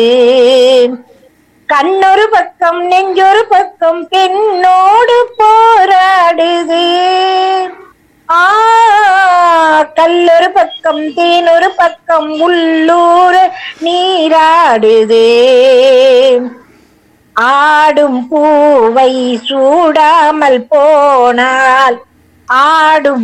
கண்ணொரு பக்கம் நெஞ்சொரு பக்கம் பெண்ணோடு போராடுது. கல்லொரு பக்கம் தேனொரு பக்கம் உள்ளூர நீராடுது. ஆடும் பூவை சூடாமல் போனால் ஆடும்